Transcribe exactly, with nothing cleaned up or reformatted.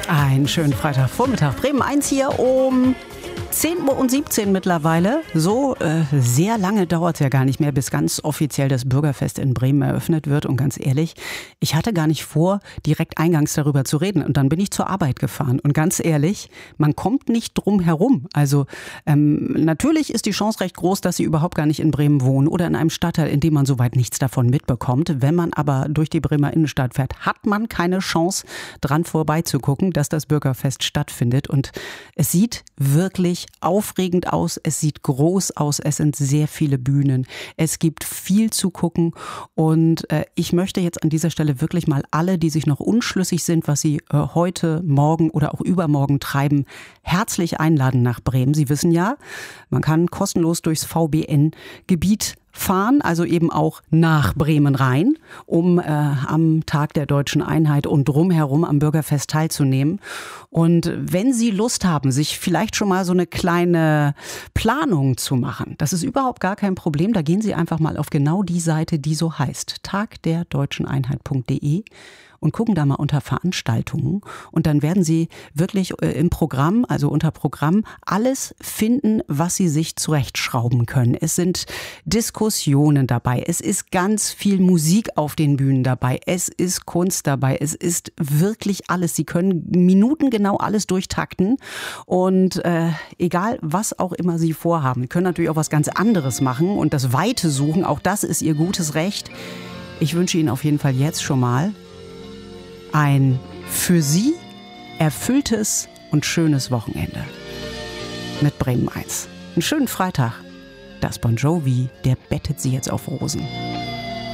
Einen schönen Freitagvormittag. Bremen eins hier um zehn Uhr und siebzehn mittlerweile. So äh, sehr lange dauert es ja gar nicht mehr, bis ganz offiziell das Bürgerfest in Bremen eröffnet wird. Und ganz ehrlich, ich hatte gar nicht vor, direkt eingangs darüber zu reden. Und dann bin ich zur Arbeit gefahren. Und ganz ehrlich, man kommt nicht drum herum. Also ähm, natürlich ist die Chance recht groß, dass Sie überhaupt gar nicht in Bremen wohnen oder in einem Stadtteil, in dem man soweit nichts davon mitbekommt. Wenn man aber durch die Bremer Innenstadt fährt, hat man keine Chance, dran vorbeizugucken, dass das Bürgerfest stattfindet. Und es sieht wirklich aufregend aus, es sieht groß aus, es sind sehr viele Bühnen, es gibt viel zu gucken und äh, ich möchte jetzt an dieser Stelle wirklich mal alle, die sich noch unschlüssig sind, was sie äh, heute, morgen oder auch übermorgen treiben, herzlich einladen nach Bremen. Sie wissen ja, man kann kostenlos durchs V B N-Gebiet fahren, also eben auch nach Bremen rein, um äh, am Tag der Deutschen Einheit und drumherum am Bürgerfest teilzunehmen. Und wenn Sie Lust haben, sich vielleicht schon mal so eine kleine Planung zu machen, das ist überhaupt gar kein Problem. Da gehen Sie einfach mal auf genau die Seite, die so heißt, tag der deutschen einheit punkt de. Und gucken da mal unter Veranstaltungen und dann werden Sie wirklich im Programm, also unter Programm, alles finden, was Sie sich zurechtschrauben können. Es sind Diskussionen dabei, es ist ganz viel Musik auf den Bühnen dabei, es ist Kunst dabei, es ist wirklich alles. Sie können minutengenau alles durchtakten und äh, egal, was auch immer Sie vorhaben, Sie können natürlich auch was ganz anderes machen und das Weite suchen, auch das ist Ihr gutes Recht. Ich wünsche Ihnen auf jeden Fall jetzt schon mal ein für Sie erfülltes und schönes Wochenende mit Bremen eins. Einen schönen Freitag. Das Bon Jovi, der bettet Sie jetzt auf Rosen.